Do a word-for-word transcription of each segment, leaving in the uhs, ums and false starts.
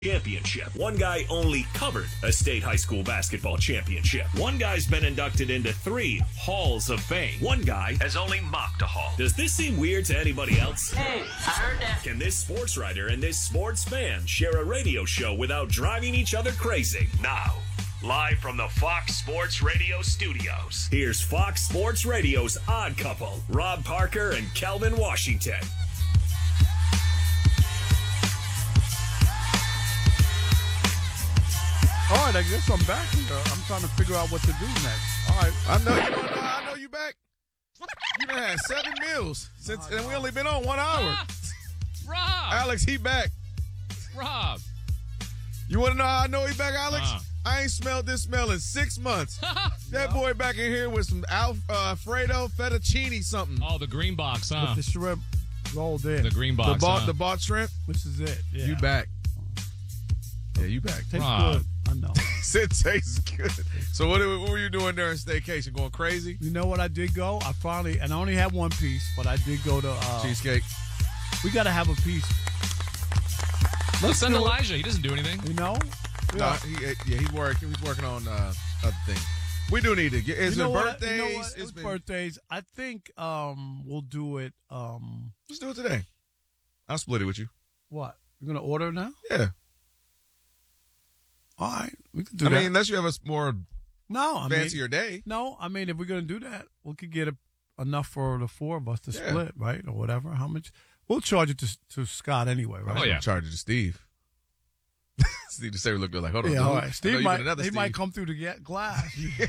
Championship. One guy only covered a state high school basketball championship. One guy's been inducted into three Halls of Fame. One guy has only mocked a hall. Does this seem weird to anybody else? Hey, I heard that. Can this sports writer and this sports fan share a radio show without driving each other crazy? Now, live from the Fox Sports Radio studios, here's Fox Sports Radio's Odd Couple, Rob Parker and Kelvin Washington. All right, I guess I'm back here. I'm trying to figure out what to do next. All right. I know you. Know, I know you back. You done had seven meals since, and we only been on one hour. Rob, Alex, he back. Rob, you want to know how I know he back, Alex? Uh. I ain't smelled this smell in six months. That boy back in here with some Alf, uh, Alfredo fettuccine something. Oh, the green box, huh? With the shrimp rolled in. The green box, the bought, huh? the bought shrimp. This is it. Yeah. You back? Yeah, you back. Tastes Rob. good. I know. It tastes good. So what, what were you doing during staycation? Going crazy? You know what I did go? I finally, and I only had one piece, but I did go to uh, Cheesecake. We got to have a piece. Let's send do it. Elijah. He doesn't do anything. You know? No, he, yeah, he's working. He's working on uh, other things. We do need to get. Is You know it what? birthdays? You know what? It's It's been- birthdays. I think um, we'll do it. Um, Let's do it today. I'll split it with you. what? You're going to order now? Yeah. All right. We can do I that. mean, unless you have a s- more no, I fancier mean, day. No, I mean, if we're going to do that, we could get a, enough for the four of us to Yeah. split, right? Or whatever. How much? We'll charge it to, to Scott anyway, right? Oh, yeah. Charge it to Steve. Steve just say we look good. Like, hold on. Yeah, dude. all I right. know Steve you might, get another he Steve. might come through to get glass. yeah,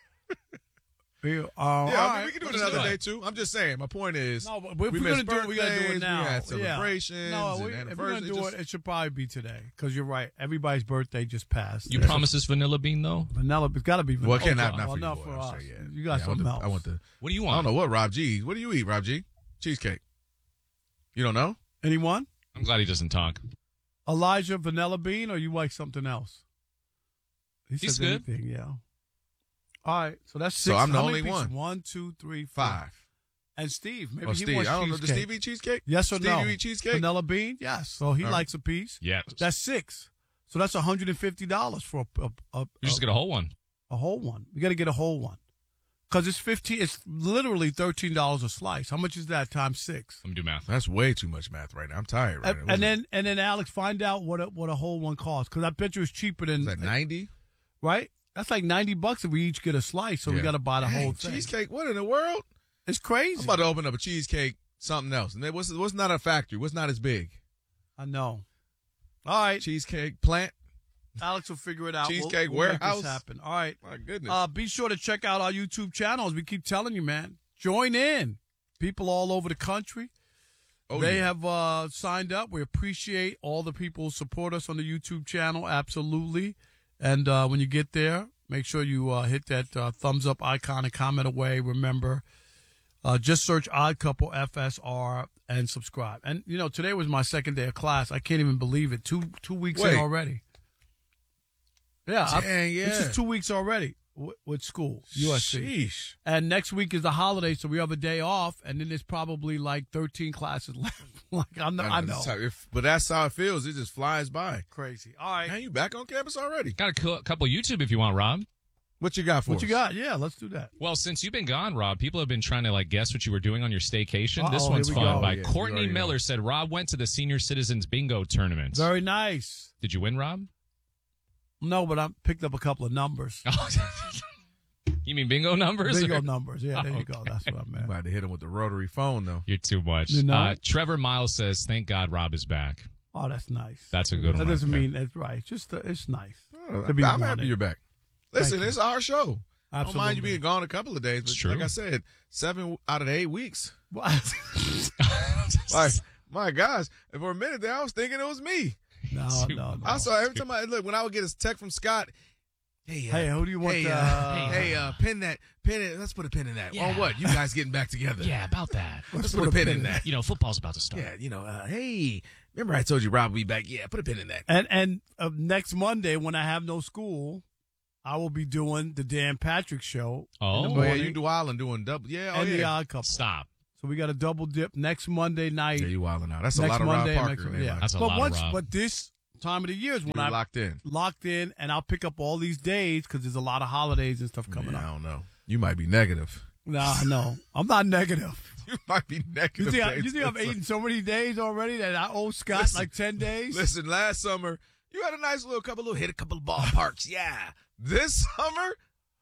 uh, Yeah, all I mean, right. we can do it Let's another do it. day too. I'm just saying. My point is, No, but if we we're missed gonna do it, we gotta do it birthdays, now. We had Yeah. celebrations. No, and we, if we're gonna anniversaries. do Just- it, it should probably be today because you're right. Everybody's birthday just passed. You Yeah. promised us vanilla bean, though? vanilla. It's got to be vanilla. Well, can't Oh, not, not well, for you. not boy. for I'm us. sorry, yeah. You got Yeah, I want something the- else. I want the. What do you I want? don't know what Rob G. What do you eat, Rob G? Cheesecake. You don't know? Anyone? I'm glad he doesn't talk. Elijah, vanilla bean, or you like something else? He He's says good. anything, yeah. All right, so that's six. So I'm the How many only pieces? one. One, two, three, four. Five. And Steve, maybe Oh, he Steve. wants I don't know. cheesecake. Does Steve eat cheesecake? Yes or Steve, no? you eat cheesecake? Vanilla bean? Yes. So he All right. likes a piece. Yeah. That's six. So that's one hundred fifty dollars for a, a, a, You just get a whole one. a whole one. You got to get a whole one. Because it's fifteen. It's literally thirteen dollars a slice. How much is that times six? Let me do math. That's way too much math right now. I'm tired right And, now. and then and then Alex, find out what a, what a whole one costs. Because I bet you it's cheaper than is that ninety? right. That's like ninety bucks if we each get a slice. So we Yeah. got to buy the Dang, whole thing. cheesecake. What in the world? It's crazy. I'm about to open up a cheesecake something else. And then what's what's not a factory? What's not as big? I know. All right, Cheesecake plant. Alex will figure it out. We'll- Cheesecake we'll make Warehouse. this happen. All right. My goodness. Uh, be sure to check out our YouTube channels. We keep telling you, man. Join in. People all over the country. oh, they yeah. have uh, signed up. We appreciate all the people who support us on the YouTube channel. Absolutely. And uh, when you get there, make sure you uh, hit that uh, thumbs up icon and comment away. Remember, uh, just search Odd Couple F S R and subscribe. And, you know, today was my second day of class. I can't even believe it. Two two weeks Wait. in already. Yeah. I- Dang, yeah. This is two weeks already w- with school, U S C. Sheesh. And next week is the holiday, so we have a day off, and then there's probably like thirteen classes left. like I'm not, I know. That's how- if- but that's how it feels. It just flies by. Crazy. All right. Man, you back on campus already? Got a cou- couple YouTube if you want, Rob. What you got for What you us? got? Yeah, let's do that. Well, since you've been gone, Rob, people have been trying to like guess what you were doing on your staycation. Uh-oh, this here one's we fun go. by Yeah, we Courtney already Miller know. said Rob went to the Senior Citizens Bingo tournament. Very nice. Did you win, Rob? No, but I picked up a couple of numbers. You mean bingo numbers? Bingo or- numbers. Yeah, there you go. Okay. That's what I meant. About to hit him with the rotary phone, though. You're too much. You know? uh, Trevor Miles says, "Thank God Rob is back." Oh, that's nice. That's a good That one. doesn't right there. mean it's right. It's just uh, it's nice. I'm to be happy wanted. you're back. Listen, you. it's our show. I don't mind you Absolutely. being gone a couple of days, but It's true. like I said, seven out of the eight weeks. What? Like, my gosh, and for a minute there, I was thinking it was me. no, Too no, no. I saw every time I look when I would get a text from Scott. Hey, uh, Hey, who do you want? Hey, to, uh, uh, hey, uh, pin that, pin it. Let's put a pin in that. Yeah. On what? You guys getting back together? Yeah, about that. Let's, put, a pin in that. You know, football's about to start. Yeah, you know. Uh, hey, remember I told you Rob would be back? Yeah, put a pin in that. And and uh, next Monday when I have no school, I will be doing the Dan Patrick show. Oh. in the Oh yeah, morning you do Island doing double. Yeah, oh and the yeah. Odd Couple. Stop. So we got a double dip next Monday night. Yeah, you wilding out. That's a next lot of Monday, Rob next- Parker. in there, yeah. man. That's a but lot of once, Rob. But this time of the year is when You're I'm locked in. locked in, and I'll pick up all these days because there's a lot of holidays and stuff coming Yeah, I up. don't know. You might be negative. Nah, no, I'm not negative. You might be You negative. think, I, days. you think I've eaten so many days already that I owe Scott Listen, like ten days? Listen, last summer, you had a nice little couple little hit a couple of ballparks. Yeah. This summer,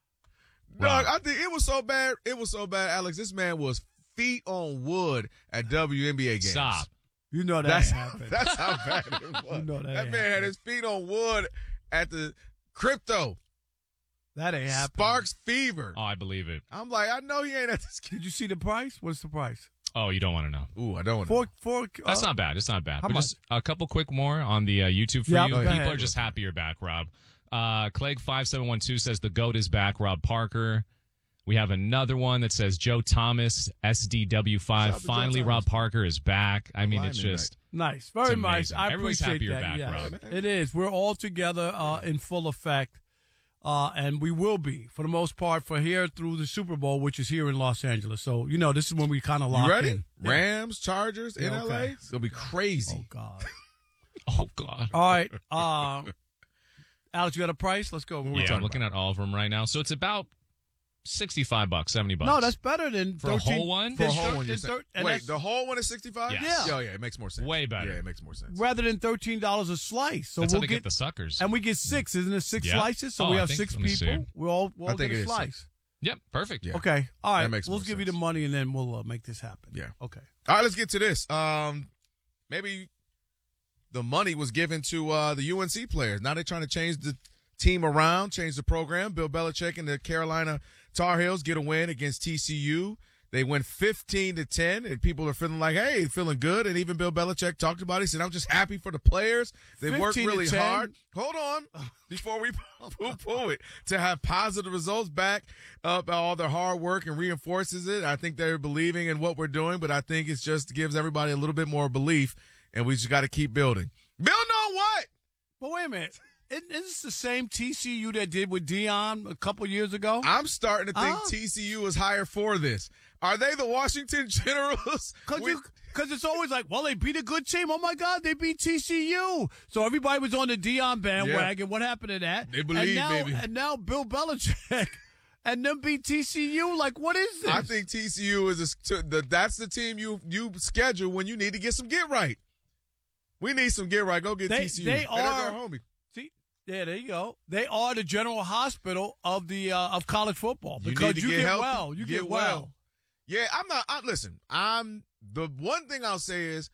dog, I think it was so bad. It was so bad, Alex. This man was feet on wood at W N B A games. Stop. You know that That's, ain't happened. that's how bad it was. You know that that ain't man had happened. his feet on wood at the crypto. That ain't happened. Sparks Fever. Oh, I believe it. I'm like, I know he ain't at this game. Did you see the price? What's the price? Oh, you don't want to know. Ooh, I don't want Four, four. That's uh, not bad. It's not bad. how But just a couple quick more on the uh, YouTube for Yeah, you. go People ahead. are just happy you're back, Rob. Uh, Clegg five seven one two says the GOAT is back, Rob Parker. We have another one that says Joe Thomas, S D W Shout five. out to Joe Finally, Thomas. Rob Parker is back. I mean, it's lineman just Nice, very It's nice. amazing. I Everybody's appreciate happy you're that. back, yes. Rob. It is. We're all together uh, in full effect, uh, and we will be for the most part for here through the Super Bowl, which is here in Los Angeles. So you know, this is when we kind of lock You ready? in. Rams, Chargers, in Yeah, L A. okay. It's gonna be crazy. Oh God. oh god. All right, uh, Alex, you got a price? Let's go. What we Yeah, talking I'm looking at all of them right now. So it's about sixty-five bucks, seventy bucks. No, that's better than For a thirteen whole one? For a than whole thir- one, you're than saying- thir- and Wait, that's the whole one is sixty-five? Yes. Yeah. Oh, yeah, it makes more sense. Way better. Yeah, it makes more sense. rather than thirteen dollars a slice. So That's we'll how they get, get the suckers. and we get six, isn't it? Six Yeah. slices. So Oh, we I have think- six let me see. people. We'll all we'll I all think get it a is slice. six. Yep, perfect. Yeah. Okay. All right. That makes we'll more give you sense. the money and then we'll uh, make this happen. Yeah. Okay. All right, let's get to this. Um, maybe the money was given to uh, the U N C players. Now they're trying to change the team around, change the program. Bill Belichick and the Carolina Tar Heels get a win against T C U. They win fifteen to ten, and people are feeling like, hey, feeling good. And even Bill Belichick talked about it. He said, I'm just happy for the players. They worked fifteen to really ten? hard. Hold on before we poo-poo it. To have positive results back up all their hard work and reinforces it. I think they're believing in what we're doing, but I think it's just gives everybody a little bit more belief, and we just got to keep building. Bill, know what? But wait a minute. Isn't this the same T C U that did with Dion a couple years ago? I'm starting to think Oh. T C U is higher for this. Are they the Washington Generals? Because We- it's always like, well, they beat a good team. Oh, my God, they beat T C U. So everybody was on the Dion bandwagon. What happened to that? They believe, and now, baby. And now Bill Belichick and them beat T C U. Like, what is this? I think T C U is a, t- the, that's the team you you schedule when you need to get some get right. We need some get right. Go get They- T C U. they Hey, that's are- our homie. See, yeah, there you go. They are the general hospital of the uh, of college football You because need to you get get, healthy, well. You get get, well. well. Yeah, I'm not. I, listen, I'm the one thing I'll say is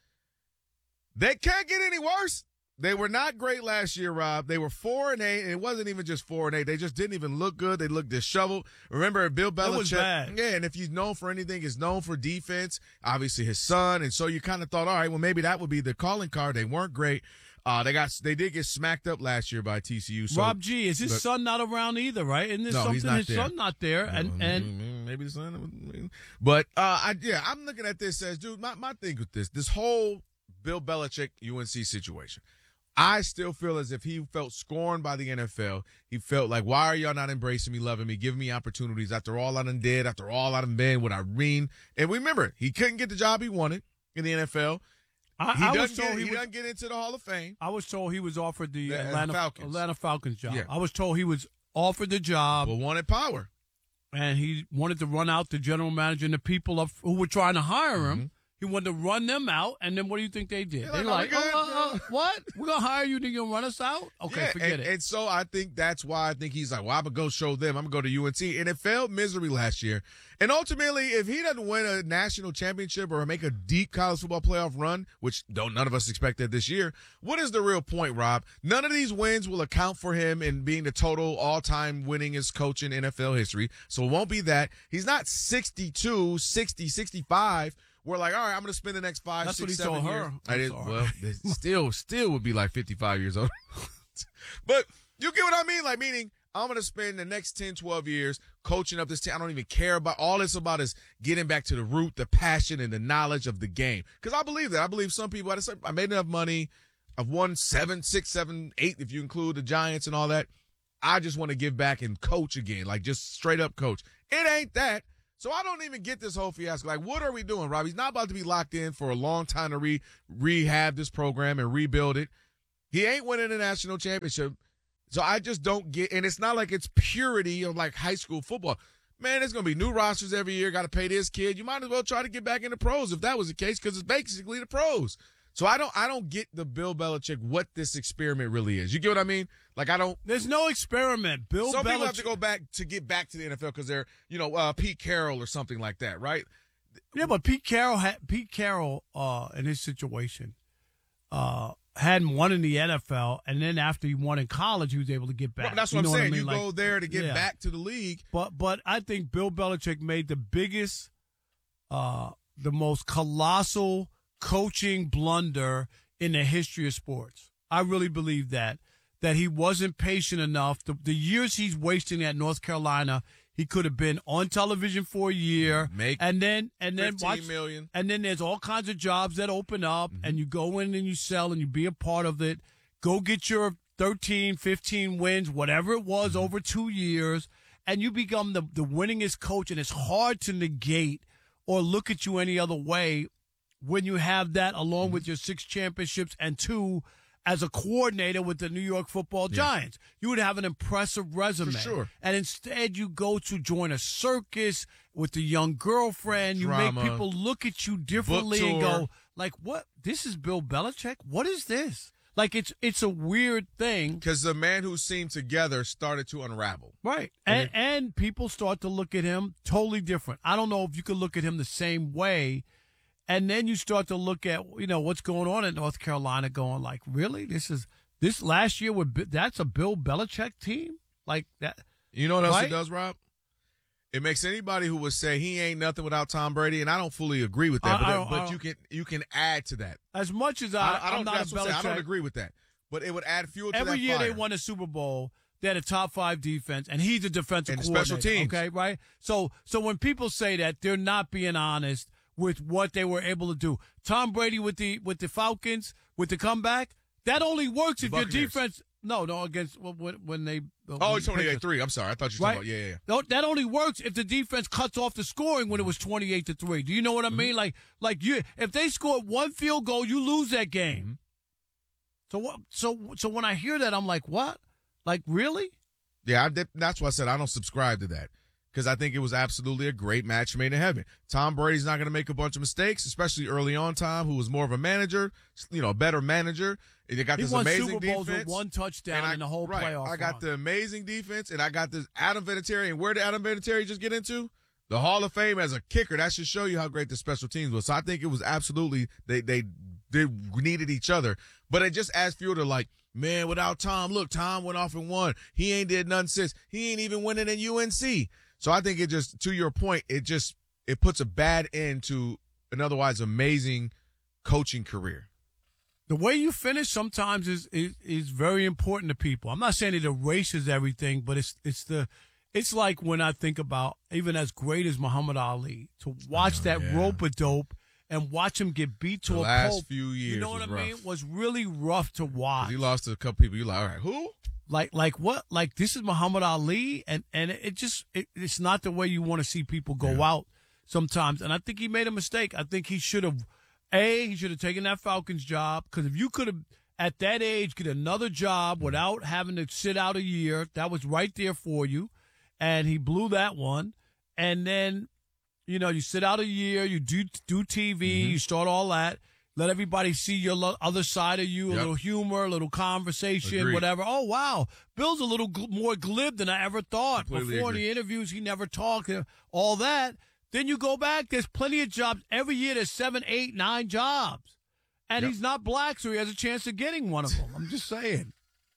they can't get any worse. They were not great last year, Rob. They were four and eight, and it wasn't even just four and eight. They just didn't even look good. They looked disheveled. Remember, Bill Belichick. was bad. Yeah, and if he's known for anything, he's known for defense. Obviously, his son, and so you kind of thought, all right, well, maybe that would be the calling card. They weren't great. Uh, they got they did get smacked up last year by T C U. So, Rob G, is his but- son not around either, right? Isn't there No, something he's not his there. son not there? And and maybe the son, but uh, I yeah, I'm looking at this as, dude, my my thing with this, this whole Bill Belichick U N C situation. I still feel as if he felt scorned by the N F L. He felt like, why are y'all not embracing me, loving me, giving me opportunities after all I done did, after all I done been with Irene. And remember, he couldn't get the job he wanted in the N F L. I, He I was doesn't told get, he he was. doesn't get into the Hall of Fame. I was told he was offered the The Atlanta Falcons. Atlanta Falcons job. Yeah. I was told he was offered the job, But wanted power. and he wanted to run out the general manager and the people of, who were trying to hire him. He wanted to run them out, and then what do you think they did? They're They like, like, "Oh, oh, we're uh, uh, good." what? We're gonna hire you? Then you'll run us out? Okay, Yeah, forget and, it. and so I think that's why I think he's like, well, I'm going to go show them. I'm going to go to U N C. And it failed miserably last year. And ultimately, if he doesn't win a national championship or make a deep college football playoff run, which don't none of us expected this year, what is the real point, Rob? None of these wins will account for him in being the total all-time winningest coach in N F L history. So it won't be that. He's not sixty-two, sixty, sixty-five. We're like, all right, I'm going to spend the next five, That's what six, he seven told years. her. I I'm did, sorry. well, it still, still would be like fifty-five years old. But you get what I mean? Like, meaning I'm going to spend the next ten, twelve years coaching up this team. I don't even care about all it's about is getting back to the root, the passion, and the knowledge of the game. Because I believe that. I believe some people, I, I made enough money. I've won seven, six, seven, eight, if you include the Giants and all that. I just want to give back and coach again, like just straight up coach. It ain't that. So I don't even get this whole fiasco. Like, what are we doing, Rob? He's not about to be locked in for a long time to re rehab this program and rebuild it. He ain't winning a national championship. So I just don't get, and it's not like it's purity of like high school football. Man, there's going to be new rosters every year. Got to pay this kid. You might as well try to get back in the pros if that was the case, because it's basically the pros. So I don't, I don't get the Bill Belichick what this experiment really is. You get what I mean? Like I don't. There's no experiment. Bill Some Belichick. people have to go back to get back to the N F L because they're, you know, uh, Pete Carroll or something like that, right? Yeah, but Pete Carroll had Pete Carroll uh, in his situation uh, hadn't won in the N F L, and then after he won in college, he was able to get back. Well, that's you what know I'm saying. I mean? You like, go there to get yeah. back to the league. But but I think Bill Belichick made the biggest, uh, the most colossal coaching blunder in the history of sports. I really believe that that he wasn't patient enough. The, the years he's wasting at North Carolina, he could have been on television for a year, Make and then and then fifteen watch, million. and then there's all kinds of jobs that open up, Mm-hmm. and you go in and you sell and you be a part of it. Go get your thirteen, fifteen wins, whatever it was, Mm-hmm. over two years, and you become the, the winningest coach, and it's hard to negate or look at you any other way when you have that along Mm-hmm. with your six championships and two as a coordinator with the New York Football Giants. You would have an impressive resume. For sure. And instead you go to join a circus with the young girlfriend. You Drama. make people look at you differently Book and tour. go, like, what? This is Bill Belichick? What is this? Like, it's it's a weird thing. Because the man who seemed together started to unravel. Right. And And, and people start to look at him totally different. I don't know if you could look at him the same way. And then you start to look at, you know, what's going on in North Carolina, going like, really? This is this last year with Bi- that's a Bill Belichick team? Like that. You know what else Right? it does, Rob? It makes anybody who would say he ain't nothing without Tom Brady, and I don't fully agree with that, I- I but, don't- I but don't- you can you can add to that. As much as I, I, I I'm don't. not a That's what I'm saying. I don't Belichick. agree with that, but it would add fuel to Every that year fire. they won a Super Bowl. They had a top five defense, and he's a defensive And coordinator. special teams. Okay, right? So, so when people say that, they're not being honest with what they were able to do. Tom Brady with the with the Falcons with the comeback, that only works if your Buccaneers. defense. No, no, against when when they. Oh, it's twenty-eight three. I'm sorry. I thought you were Right? talking about, yeah, yeah, yeah. No, that only works if the defense cuts off the scoring when it was twenty-eight to three. Do you know what I mean? Like, like you, if they scored one field goal, you lose that game. So what? So so when I hear that, I'm like, what? Like, really? Yeah, I did, that's why I said I don't subscribe to that, because I think it was absolutely a great match made in heaven. Tom Brady's not going to make a bunch of mistakes, especially early on. Tom, who was more of a manager, you know, a better manager. They got He this won amazing Super Bowls defense. with one touchdown And I- in the whole right, playoff. I got run. the amazing defense, and I got this Adam Vinatieri. And where did Adam Vinatieri just get into? The Hall of Fame as a kicker. That should show you how great the special teams was. So I think it was absolutely they they they needed each other. But it just adds fuel to like, man, without Tom, look, Tom went off and won. He ain't did nothing since. He ain't even winning in U N C. So I think it just, to your point, it just it puts a bad end to an otherwise amazing coaching career. The way you finish sometimes is, is is very important to people. I'm not saying it erases everything, but it's it's the it's like when I think about even as great as Muhammad Ali, to watch Oh, that yeah. rope a dope and watch him get beat to The a last pulp. few years you know what was I mean? rough. Was really rough to watch. He lost to a couple people. You're like, all right, who? Like like what? Like this is Muhammad Ali, and and it just it, it's not the way you want to see people go Yeah. out sometimes. And I think he made a mistake. I think he should have, a he should have taken that Falcons job, because if you could have at that age get another job without having to sit out a year, that was right there for you, and he blew that one. And then, you know, you sit out a year, you do do T V, Mm-hmm. you start all that. Let everybody see your lo- other side of you, a Yep. little humor, a little conversation, Agreed. whatever. Oh, wow. Bill's a little gl- more glib than I ever thought. Completely Before in agree. the interviews, he never talked, uh, all that. Then you go back, there's plenty of jobs. Every year there's seven, eight, nine jobs. And Yep. he's not black, so he has a chance of getting one of them. I'm just saying.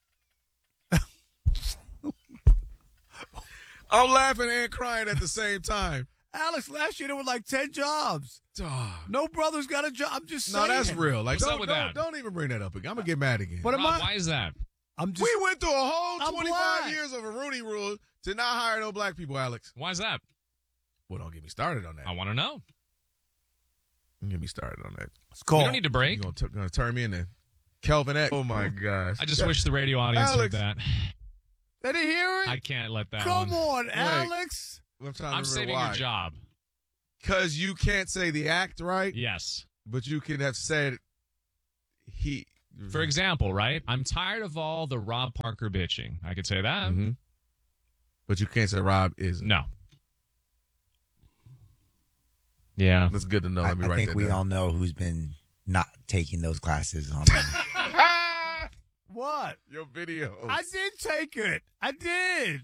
I'm laughing and crying at the same time. Alex, last year there were like ten jobs. Dog. No brother's got a job. I'm just No, saying. that's real. Like, What's don't, up with don't, that? don't even bring that up again. I'm gonna get mad again. But am Rob, I, why is that? I'm just. we went through a whole I'm twenty-five black. years of a Rooney Rule to not hire no black people, Alex. Why is that? Well, don't get me started on that. I want to know. Don't get me started on that. It's We called. don't need to break. You're gonna, t- gonna turn me into Kelvin X. Oh my gosh. I just wish the radio audience Alex. heard that. Did he hear it? I can't let that Come one. on, Alex. I'm trying to I'm remember saving why. your job. Because you can't say the act right, Yes. but you can have said he For example, right? I'm tired of all the Rob Parker bitching. I could say that. Mm-hmm. But you can't say Rob is. No. Yeah. That's good to know. I, Let me I write think that we down. all know who's been not taking those classes on. What? Your video. I did take it. I did.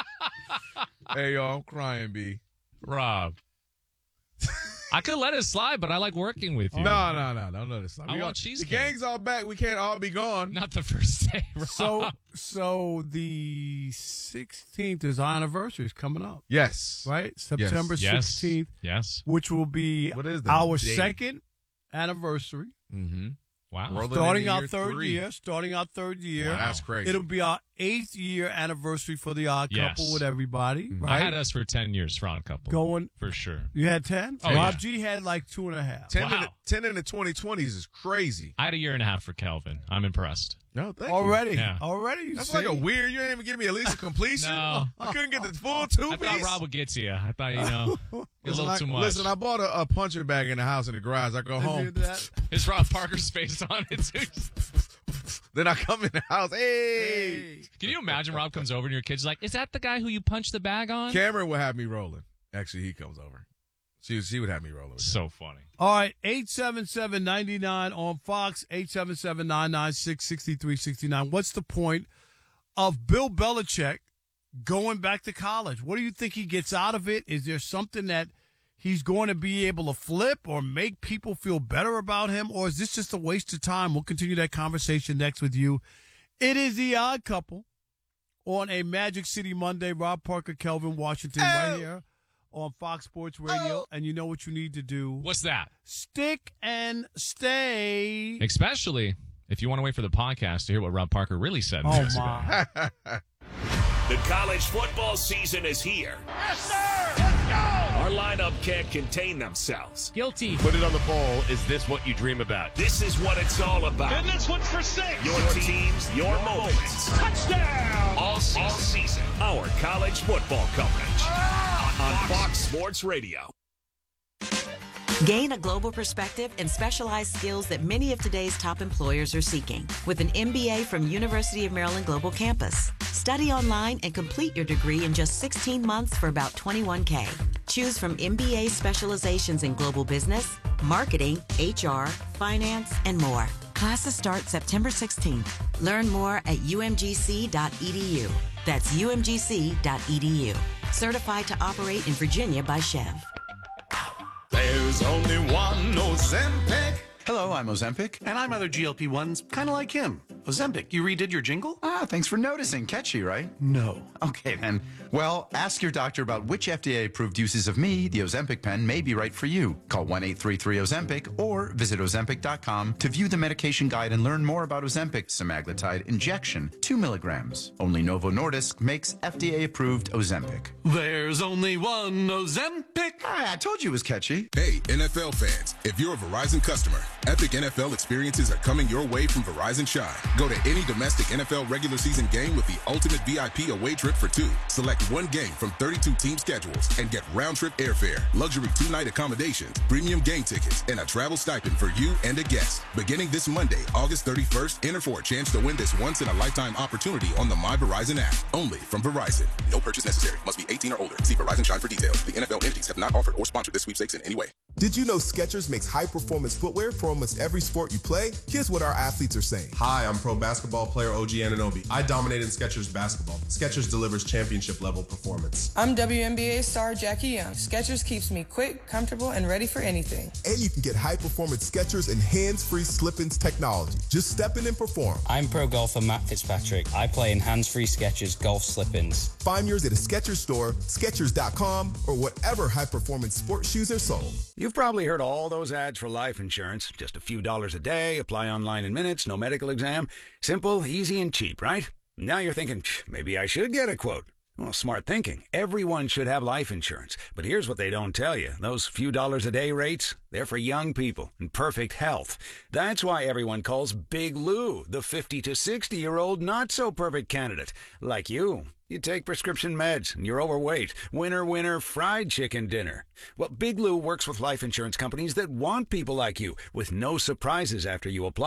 Hey, y'all, I'm crying, B. Rob. I could let it slide, but I like working with you. No, no, no, no, no. It's not. I We want all- cheesecake. The gang's all back. We can't all be gone. Not the first day, Rob. So, so the sixteenth is our anniversary is coming up, Yes. right? September yes. sixteenth, Yes. which will be What is the our date? second anniversary. Mm-hmm. Wow. Rolling Starting into our year third three. year, starting our third year. Wow, that's crazy. It'll be our eighth year anniversary for the Odd Yes. Couple with everybody, Mhm. right? I had us for ten years for Odd Couple. Going, For sure. you had ten? Oh, Rob yeah. G had like two and a half. ten, Wow. in the, ten in the twenty twenties is crazy. I had a year and a half for Kelvin. I'm impressed. No, thank you. Already, Yeah. already. You That's see? like a weird. You didn't even give me at least a completion. No. I couldn't get the full two I piece. thought Rob would get to you. I thought, you know, it was a Listen, little I, too much. listen, I bought a, a puncher bag in the house in the garage. I go I home, did that. Is Rob Parker's face on it, too? then I come in the house. Hey, Can you imagine Rob comes over and your kid's like, is that the guy who you punched the bag on? Cameron would have me rolling. Actually, he comes over. She she would have me rolling. With him. So funny. All right, eight seven seven, nine nine on Fox, eight seven seven, nine nine six, six three six nine. What's the point of Bill Belichick going back to college? What do you think he gets out of it? Is there something that he's going to be able to flip or make people feel better about him? Or is this just a waste of time? We'll continue that conversation next with you. It is The Odd Couple on a Magic City Monday. Rob Parker, Kelvin Washington, right here on Fox Sports Radio. And you know what you need to do. What's that? Stick and stay. Especially if you want to wait for the podcast to hear what Rob Parker really said. Oh, my. The college football season is here. Yes, sir! Let's go! Our lineup can't contain themselves. Guilty. Put it on the poll. Is this what you dream about? This is what it's all about. And this one's for six. Your teams, your moments. Touchdown. All season. All season. Our college football coverage on Fox Sports Radio. Gain a global perspective and specialized skills that many of today's top employers are seeking with an M B A from University of Maryland Global Campus. Study online and complete your degree in just sixteen months for about twenty-one K. Choose from M B A specializations in global business, marketing, H R, finance, and more. Classes start September sixteenth. Learn more at U M G C dot E D U. That's U M G C dot E D U. Certified to operate in Virginia by Chev. There's only one Ozempic. Hello, I'm Ozempic. And I'm other G L P ones, kind of like him. Ozempic, you redid your jingle? Ah, thanks for noticing. Catchy, right? No. Okay, then. Well, ask your doctor about which F D A-approved uses of me, the Ozempic pen, may be right for you. Call one eight three three Ozempic or visit Ozempic dot com to view the medication guide and learn more about Ozempic semaglutide injection, two milligrams. Only Novo Nordisk makes F D A-approved Ozempic. There's only one Ozempic. Ah, I told you it was catchy. Hey, N F L fans, if you're a Verizon customer, epic N F L experiences are coming your way from Verizon Shine. Go to any domestic N F L regular season game with the ultimate V I P away trip for two. Select one game from thirty-two team schedules and get round-trip airfare, luxury two-night accommodations, premium game tickets, and a travel stipend for you and a guest. Beginning this Monday, August thirty-first, enter for a chance to win this once-in-a-lifetime opportunity on the My Verizon app. Only from Verizon. No purchase necessary. Must be eighteen or older. See Verizon Shine for details. The N F L entities have not offered or sponsored this sweepstakes in any way. Did you know Skechers makes high-performance footwear for almost every sport you play? Here's what our athletes are saying. Hi, I'm pro basketball player O G Anunoby. I dominate in Skechers basketball. Skechers delivers championship-level performance. I'm W N B A star Jackie Young. Skechers keeps me quick, comfortable, and ready for anything. And you can get high-performance Skechers and hands-free slip-ins technology. Just step in and perform. I'm pro golfer Matt Fitzpatrick. I play in hands-free Skechers golf slip-ins. Find yours at a Skechers store, Skechers dot com, or whatever high-performance sports shoes are sold. You've probably heard all those ads for life insurance. Just a few dollars a day, apply online in minutes, no medical exam. Simple, easy, and cheap, right? Now you're thinking, maybe I should get a quote. Well, smart thinking. Everyone should have life insurance. But here's what they don't tell you. Those few dollars a day rates, they're for young people in perfect health. That's why everyone calls Big Lou the fifty to sixty-year-old not-so-perfect candidate. Like you. You take prescription meds and you're overweight. Winner, winner, fried chicken dinner. Well, Big Lou works with life insurance companies that want people like you with no surprises after you apply.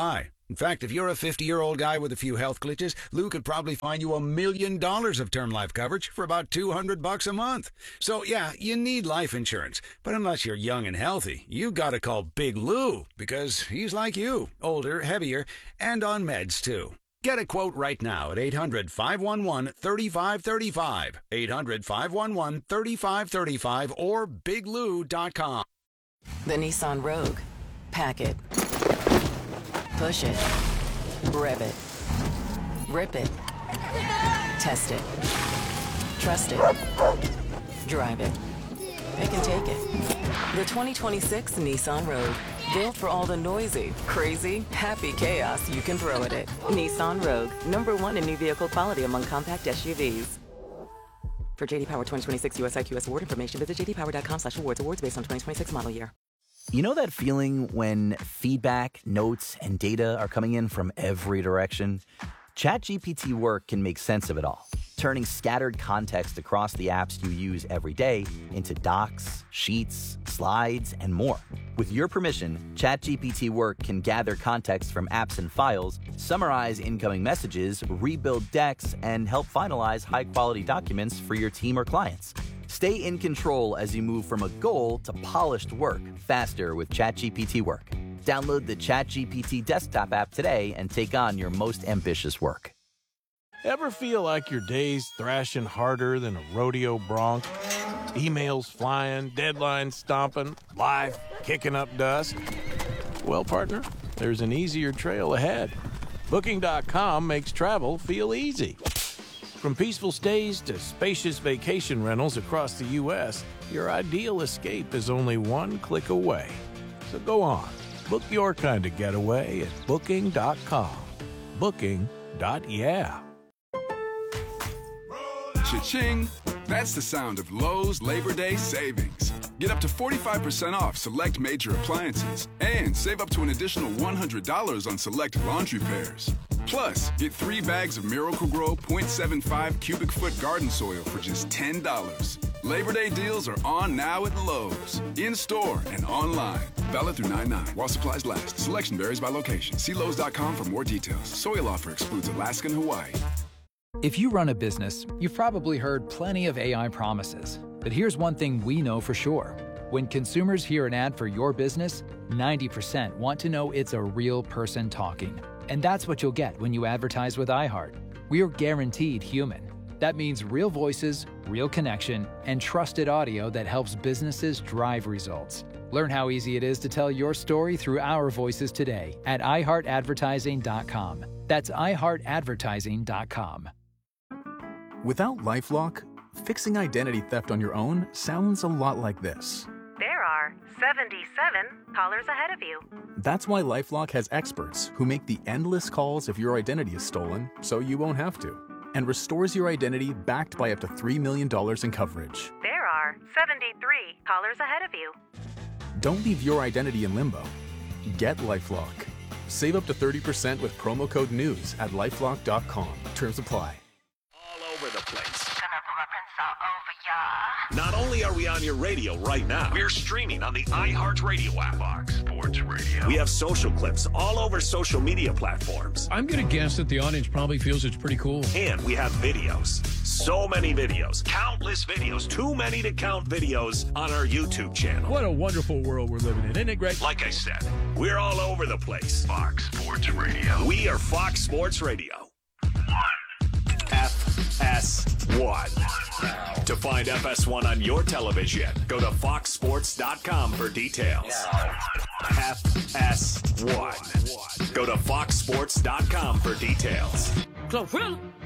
In fact, if you're a fifty-year-old guy with a few health glitches, Lou could probably find you a million dollars of term life coverage for about two hundred bucks a month. So, yeah, you need life insurance. But unless you're young and healthy, you got to call Big Lou, because he's like you, older, heavier, and on meds, too. Get a quote right now at eight hundred, five one one, three five three five, eight hundred, five one one, three five three five, or big lou dot com. The Nissan Rogue. Pack it. Push it. Rev it. Rip it. Test it. Trust it. Drive it. Pick and take it. The twenty twenty-six Nissan Rogue. Built for all the noisy, crazy, happy chaos you can throw at it. Nissan Rogue. Number one in new vehicle quality among compact S U Vs. For J D Power twenty twenty-six U S I Q S award information, visit j d power dot com slash awards. Awards based on twenty twenty-six model year. You know that feeling when feedback, notes, and data are coming in from every direction? ChatGPT Work can make sense of it all, turning scattered context across the apps you use every day into docs, sheets, slides, and more. With your permission, ChatGPT Work can gather context from apps and files, summarize incoming messages, rebuild decks, and help finalize high-quality documents for your team or clients. Stay in control as you move from a goal to polished work faster with ChatGPT Work. Download the ChatGPT desktop app today and take on your most ambitious work. Ever feel like your day's thrashing harder than a rodeo bronc? Emails flying, deadlines stomping, life kicking up dust? Well, partner, there's an easier trail ahead. Booking dot com makes travel feel easy. From peaceful stays to spacious vacation rentals across the U S, your ideal escape is only one click away. So go on, book your kind of getaway at booking dot com. Booking. Yeah. Cha-ching! That's the sound of Lowe's Labor Day savings. Get up to forty-five percent off select major appliances and save up to an additional one hundred dollars on select laundry pairs. Plus, get three bags of Miracle-Gro point seven five cubic foot garden soil for just ten dollars. Labor Day deals are on now at Lowe's, in-store and online. Valid through nine nine while supplies last. Selection varies by location. See Lowe's dot com for more details. Soil offer excludes Alaska and Hawaii. If you run a business, you've probably heard plenty of A I promises. But here's one thing we know for sure. When consumers hear an ad for your business, ninety percent want to know it's a real person talking. And that's what you'll get when you advertise with iHeart. We are guaranteed human. That means real voices, real connection, and trusted audio that helps businesses drive results. Learn how easy it is to tell your story through our voices today at i heart advertising dot com. That's i heart advertising dot com. Without LifeLock, fixing identity theft on your own sounds a lot like this. There are seventy-seven callers ahead of you. That's why LifeLock has experts who make the endless calls if your identity is stolen so you won't have to, and restores your identity backed by up to three million dollars in coverage. There are seventy-three callers ahead of you. Don't leave your identity in limbo. Get LifeLock. Save up to thirty percent with promo code NEWS at lifelock dot com. Terms apply. All over the place. Not only are we on your radio right now, we're streaming on the iHeartRadio app. Fox Sports Radio. We have social clips all over social media platforms. I'm going to guess that the audience probably feels it's pretty cool. And we have videos. So many videos. Countless videos. Too many to count videos on our YouTube channel. What a wonderful world we're living in. Isn't it great? Like I said, we're all over the place. Fox Sports Radio. We are Fox Sports Radio. F S one. To find F S one on your television, go to fox sports dot com for details. F S one. Go to fox sports dot com for details. Glorilla.